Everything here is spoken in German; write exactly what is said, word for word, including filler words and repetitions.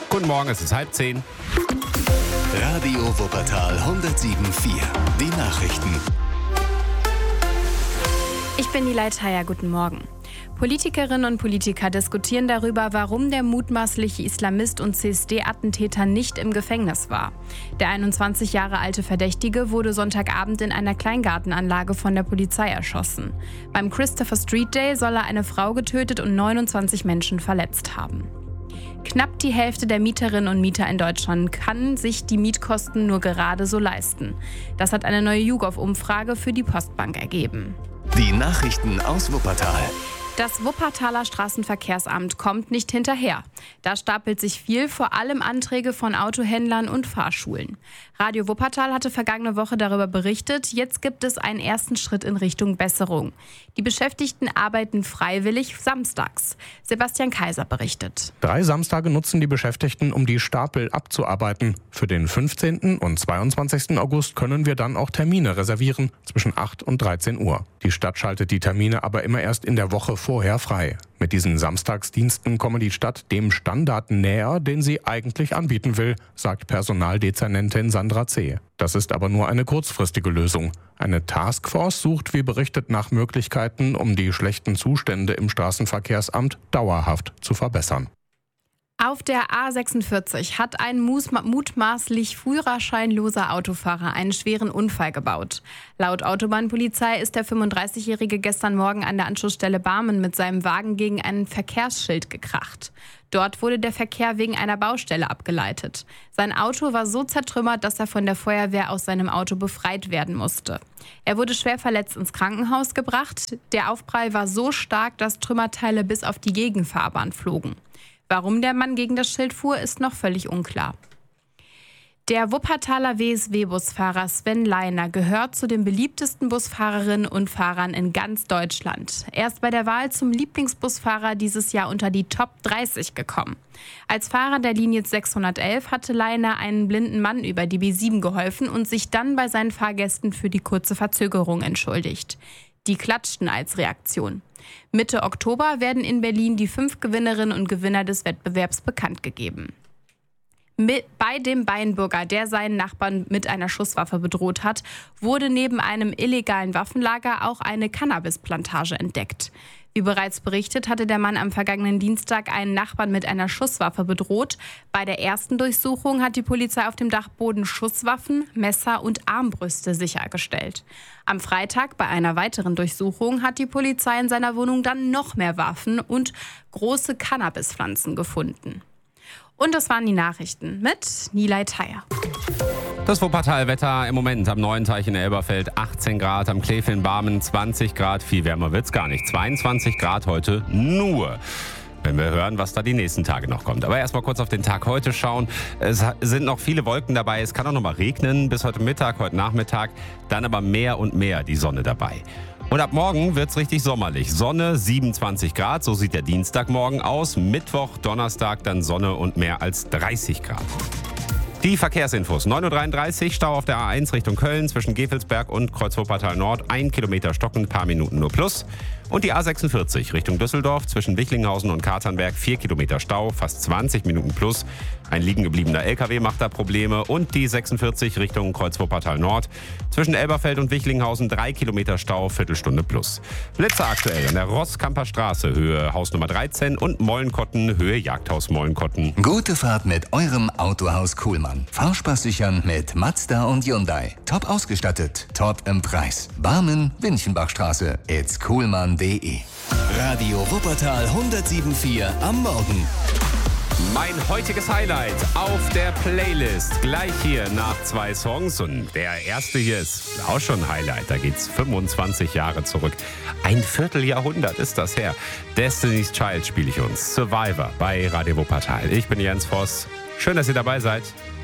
Guten Morgen, es ist halb zehn. Radio Wuppertal hundertsieben Komma vier. Die Nachrichten. Ich bin Nilay Taya, guten Morgen. Politikerinnen und Politiker diskutieren darüber, warum der mutmaßliche Islamist und C S D-Attentäter nicht im Gefängnis war. Der einundzwanzig Jahre alte Verdächtige wurde Sonntagabend in einer Kleingartenanlage von der Polizei erschossen. Beim Christopher Street Day soll er eine Frau getötet und neunundzwanzig Menschen verletzt haben. Knapp die Hälfte der Mieterinnen und Mieter in Deutschland kann sich die Mietkosten nur gerade so leisten. Das hat eine neue YouGov-Umfrage für die Postbank ergeben. Die Nachrichten aus Wuppertal. Das Wuppertaler Straßenverkehrsamt kommt nicht hinterher. Da stapelt sich viel, vor allem Anträge von Autohändlern und Fahrschulen. Radio Wuppertal hatte vergangene Woche darüber berichtet. Jetzt gibt es einen ersten Schritt in Richtung Besserung. Die Beschäftigten arbeiten freiwillig samstags. Sebastian Kaiser berichtet. Drei Samstage nutzen die Beschäftigten, um die Stapel abzuarbeiten. Für den fünfzehnten und zweiundzwanzigsten August können wir dann auch Termine reservieren, zwischen acht und dreizehn Uhr. Die Stadt schaltet die Termine aber immer erst in der Woche vorher frei. Mit diesen Samstagsdiensten komme die Stadt dem Standard näher, den sie eigentlich anbieten will, sagt Personaldezernentin Sandra C. Das ist aber nur eine kurzfristige Lösung. Eine Taskforce sucht, wie berichtet, nach Möglichkeiten, um die schlechten Zustände im Straßenverkehrsamt dauerhaft zu verbessern. Auf der A sechsundvierzig hat ein mutmaßlich führerscheinloser Autofahrer einen schweren Unfall gebaut. Laut Autobahnpolizei ist der fünfunddreißigjährige gestern Morgen an der Anschlussstelle Barmen mit seinem Wagen gegen ein Verkehrsschild gekracht. Dort wurde der Verkehr wegen einer Baustelle abgeleitet. Sein Auto war so zertrümmert, dass er von der Feuerwehr aus seinem Auto befreit werden musste. Er wurde schwer verletzt ins Krankenhaus gebracht. Der Aufprall war so stark, dass Trümmerteile bis auf die Gegenfahrbahn flogen. Warum der Mann gegen das Schild fuhr, ist noch völlig unklar. Der Wuppertaler W S W-Busfahrer Sven Leiner gehört zu den beliebtesten Busfahrerinnen und Fahrern in ganz Deutschland. Er ist bei der Wahl zum Lieblingsbusfahrer dieses Jahr unter die Top dreißig gekommen. Als Fahrer der Linie sechshundertelf hatte Leiner einen blinden Mann über die B sieben geholfen und sich dann bei seinen Fahrgästen für die kurze Verzögerung entschuldigt. Die klatschten als Reaktion. Mitte Oktober werden in Berlin die fünf Gewinnerinnen und Gewinner des Wettbewerbs bekannt gegeben. Mit, bei dem Beinbürger, der seinen Nachbarn mit einer Schusswaffe bedroht hat, wurde neben einem illegalen Waffenlager auch eine Cannabisplantage entdeckt. Wie bereits berichtet, hatte der Mann am vergangenen Dienstag einen Nachbarn mit einer Schusswaffe bedroht. Bei der ersten Durchsuchung hat die Polizei auf dem Dachboden Schusswaffen, Messer und Armbrüste sichergestellt. Am Freitag bei einer weiteren Durchsuchung hat die Polizei in seiner Wohnung dann noch mehr Waffen und große Cannabispflanzen gefunden. Und das waren die Nachrichten mit Nilay Taya. Das Wuppertal-Wetter im Moment am Neuenteich in Elberfeld achtzehn Grad, am Kleef in Barmen zwanzig Grad, viel wärmer wird's gar nicht. zweiundzwanzig Grad heute nur. Wenn wir hören, was da die nächsten Tage noch kommt. Aber erstmal kurz auf den Tag heute schauen. Es sind noch viele Wolken dabei. Es kann auch noch mal regnen bis heute Mittag, heute Nachmittag. Dann aber mehr und mehr die Sonne dabei. Und ab morgen wird's richtig sommerlich. Sonne, siebenundzwanzig Grad, so sieht der Dienstagmorgen aus. Mittwoch, Donnerstag dann Sonne und mehr als dreißig Grad. Die Verkehrsinfos. neun Uhr dreiunddreißig, Stau auf der A eins Richtung Köln zwischen Gevelsberg und Kreuz-Wuppertal Nord. Ein Kilometer stocken, ein paar Minuten nur plus. Und die A sechsundvierzig Richtung Düsseldorf zwischen Wichlinghausen und Katernberg. Vier Kilometer Stau, fast zwanzig Minuten plus. Ein liegen gebliebener L K W macht da Probleme. Und die sechsundvierzig Richtung Kreuz-Wuppertal Nord zwischen Elberfeld und Wichlinghausen. Drei Kilometer Stau, Viertelstunde plus. Blitzer aktuell an der Rosskamper Straße, Höhe Hausnummer dreizehn und Mollenkotten, Höhe Jagdhaus Mollenkotten. Gute Fahrt mit eurem Autohaus Kuhlmann. Fahrspaß sichern mit Mazda und Hyundai. Top ausgestattet, top im Preis. Barmen, Winchenbachstraße, it's kuhlmann punkt de. Radio Wuppertal hundertsieben Komma vier am Morgen. Mein heutiges Highlight auf der Playlist. Gleich hier nach zwei Songs. Und der erste hier ist auch schon ein Highlight. Da geht's fünfundzwanzig Jahre zurück. Ein Vierteljahrhundert ist das her. Destiny's Child spiele ich uns. Survivor bei Radio Wuppertal. Ich bin Jens Voss. Schön, dass ihr dabei seid.